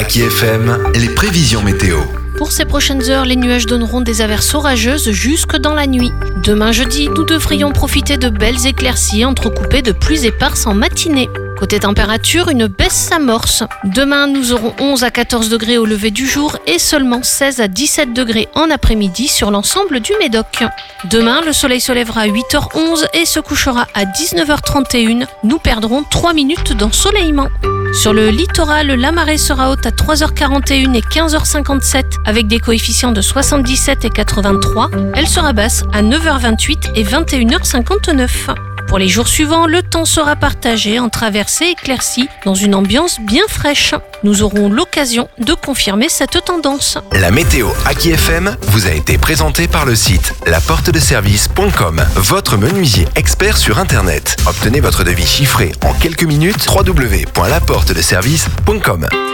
Aki FM, les prévisions météo. Pour ces prochaines heures, les nuages donneront des averses orageuses jusque dans la nuit. Demain jeudi, nous devrions profiter de belles éclaircies entrecoupées de pluies éparses en matinée. Côté température, une baisse s'amorce. Demain, nous aurons 11 à 14 degrés au lever du jour et seulement 16 à 17 degrés en après-midi sur l'ensemble du Médoc. Demain, le soleil se lèvera à 8h11 et se couchera à 19h31. Nous perdrons 3 minutes d'ensoleillement. Sur le littoral, la marée sera haute à 3h41 et 15h57 avec des coefficients de 77 et 83. Elle sera basse à 9h28 et 21h59. Pour les jours suivants, le temps sera partagé en traversées éclaircies dans une ambiance bien fraîche. Nous aurons l'occasion de confirmer cette tendance. La météo Aki FM vous a été présentée par le site laportedeservice.com, votre menuisier expert sur Internet. Obtenez votre devis chiffré en quelques minutes. www.laportedeservice.com.